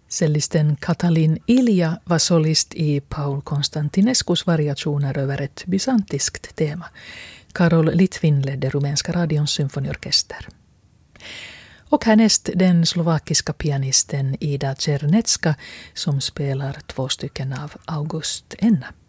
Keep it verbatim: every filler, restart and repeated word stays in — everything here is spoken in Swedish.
Cellisten Katalin Ilja var solist i Paul Konstantinescus variationer över ett bysantiskt tema. Karol Litvin ledde rumänska radions symfoniorkester. Och härnäst den slovakiska pianisten Ida Czernetska som spelar två stycken av August Enna.